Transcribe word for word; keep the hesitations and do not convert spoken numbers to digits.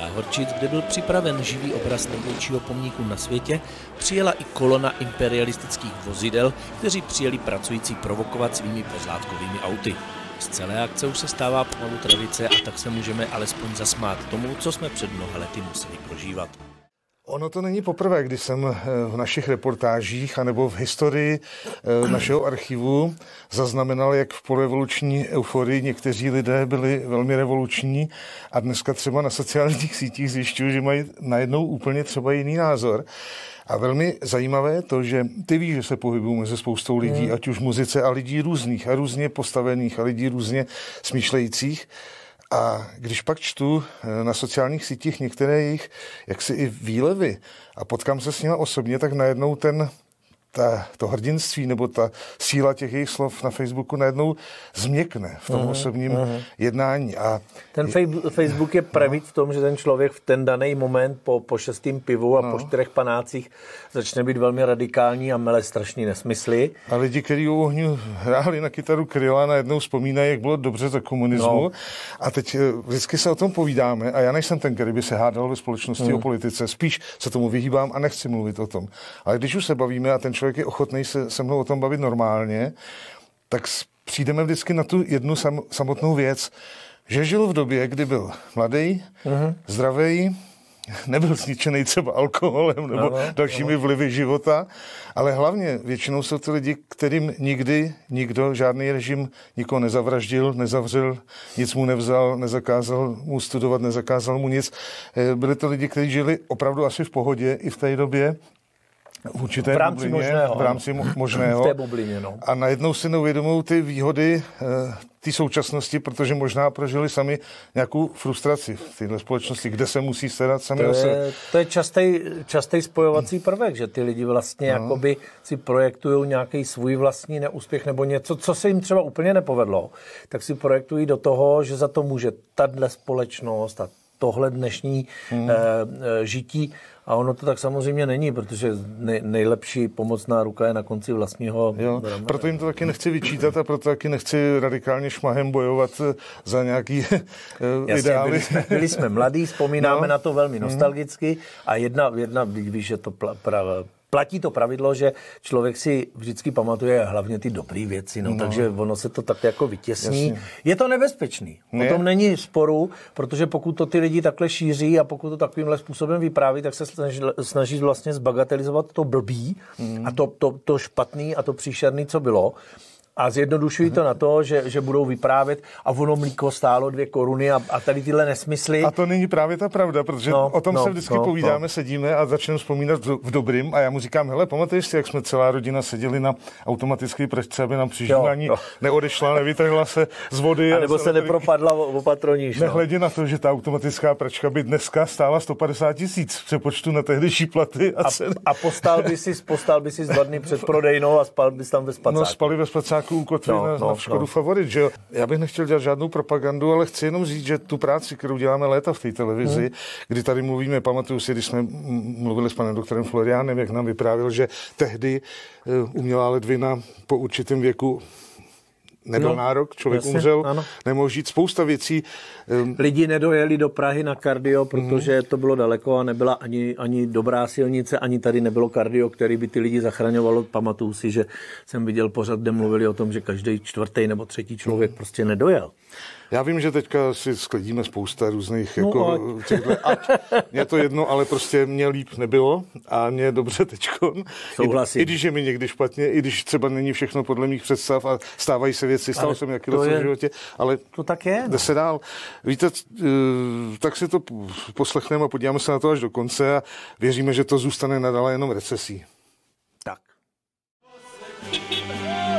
Záhorčic, kde byl připraven živý obraz největšího pomníku na světě, přijela i kolona imperialistických vozidel, kteří přijeli pracující provokovat svými pozlátkovými auty. Z celé akce už se stává pomalu tradice a tak se můžeme alespoň zasmát tomu, co jsme před mnoha lety museli prožívat. Ono to není poprvé, kdy jsem v našich reportážích anebo v historii našeho archivu zaznamenal, jak v porevoluční euforii někteří lidé byli velmi revoluční a dneska třeba na sociálních sítích zjišťují, že mají najednou úplně třeba jiný názor. A velmi zajímavé je to, že ty víš, že se pohybují mezi spoustou lidí, hmm. ať už muzice a lidí různých a různě postavených a lidí různě smýšlejících. A když pak čtu na sociálních sítích některé jejich jaksi i výlevy a potkám se s nimi osobně, tak najednou ten, ta, to hrdinství nebo ta síla těch jejich slov na Facebooku najednou změkne v tom uh-huh, osobním uh-huh. jednání. A ten je, Facebook je pravit no. v tom, že ten člověk v ten daný moment po, po šestým pivu a no. po čtyřech panácích začne být velmi radikální a mele strašný nesmysly. A lidi, kteří u ohňu hráli na kytaru Kryla, najednou vzpomínají, jak bylo dobře za komunismu. No. A teď vždycky se o tom povídáme a já nejsem ten, který by se hádal ve společnosti hmm. o politice. Spíš se tomu vyhýbám a nechci mluvit o tom. Ale když už se bavíme a ten člověk je ochotný se se mnou o tom bavit normálně, tak přijdeme vždycky na tu jednu sam, samotnou věc, že žil v době, kdy byl mladý, uh-huh. zdravý, nebyl zničený třeba alkoholem nebo no, dalšími no. vlivy života, ale hlavně většinou jsou to lidi, kterým nikdy nikdo, žádný režim nikoho nezavraždil, nezavřel, nic mu nevzal, nezakázal mu studovat, nezakázal mu nic. Byli to lidi, kteří žili opravdu asi v pohodě i v té době, v určité v rámci bublině, možného. V rámci mo- možného. V té bublině, no. A najednou si neuvědomují ty výhody e, té současnosti, protože možná prožili sami nějakou frustraci v této společnosti, kde se musí starat sami o sebe. To je častý, častý spojovací prvek, že ty lidi vlastně no. jakoby si projektují nějaký svůj vlastní neúspěch nebo něco, co se jim třeba úplně nepovedlo, tak si projektují do toho, že za to může tato společnost a tohle dnešní hmm. e, e, žití. A ono to tak samozřejmě není, protože nej, nejlepší pomocná ruka je na konci vlastního... Jo, proto jim to taky nechci vyčítat a proto taky nechci radikálně šmahem bojovat za nějaký Jasně, ideály. Byli jsme, byli jsme mladí, vzpomínáme no. na to velmi nostalgicky a jedna, jedna víš, že to pra, pra, platí to pravidlo, že člověk si vždycky pamatuje hlavně ty dobré věci, no, no. takže ono se to tak jako vytěsní. Jasně. Je to nebezpečný. Ne? O tom není sporu, protože pokud to ty lidi takhle šíří a pokud to takovýmhle způsobem vypráví, tak se snaží, snaží vlastně zbagatelizovat to blbý mm. a to, to, to špatný a to příšerný, co bylo. A zjednodušují to na to, že, že budou vyprávět a ono mlíko stálo dvě koruny a, a tady tyhle nesmysly. A to není právě ta pravda, protože no, o tom no, se vždycky no, povídáme, no. sedíme a začneme vzpomínat v, v dobrým a já mu říkám, hele, pamatuješ si, jak jsme celá rodina seděli na automatické pračce, aby nám při žívání neodešla, nevytrhla se z vody. A nebo se nepropadla o patroníž. Nehledě na to, že ta automatická pračka by dneska stála sto padesát tisíc v přepočtu na tehdejší platy. A, a, a postal by si, postal by si dva dny před prodejnou a spal bys tam ve spacáku. No, spali ve spacáku ukotví no, na, no, na Škodu no. Favorit, že jo. Já bych nechtěl dělat žádnou propagandu, ale chci jenom říct, že tu práci, kterou děláme léta v té televizi, hmm. kdy tady mluvíme, pamatuju si, když jsme mluvili s panem doktorem Floriánem, jak nám vyprávěl, že tehdy uh, umělá ledvina po určitém věku nebyl no, nárok, člověk jasně, umřel, ano. nemohl žít, spousta věcí. Um, Lidi nedojeli do Prahy na kardio, protože mm. to bylo daleko a nebyla ani, ani dobrá silnice, ani tady nebylo kardio, který by ty lidi zachraňovalo. Pamatuju si, že jsem viděl pořad, kde mluvili o tom, že každý čtvrtý nebo třetí člověk mm. prostě nedojel. Já vím, že teďka si sklidíme spousta různých, no, jako, těchto, ať mě to jedno, ale prostě mě líp nebylo a mě je dobře teďko. Souhlasím. I, I když je mi někdy špatně, i když třeba není všechno podle mých představ a stávají se věci, stalo se mi jaký v životě, ale to tak je. Jde se dál. Víte, tak si to poslechneme a podíváme se na to až do konce a věříme, že to zůstane nadále jenom recesí. Tak.